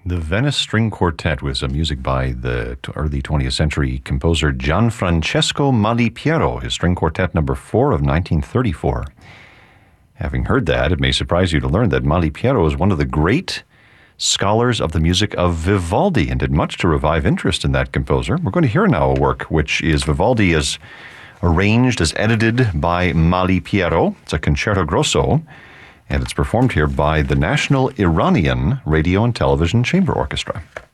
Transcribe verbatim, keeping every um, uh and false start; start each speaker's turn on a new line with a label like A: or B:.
A: The Venice String Quartet was a music by the early twentieth century composer Gianfrancesco Malipiero, his string quartet number four of nineteen thirty-four. Having heard that, it may surprise you to learn that Malipiero is one of the great scholars of the music of Vivaldi and did much to revive interest in that composer. We're going to hear now a work which is Vivaldi as arranged, as edited by Malipiero. It's a concerto grosso, and it's performed here by the National Iranian Radio and Television Chamber Orchestra.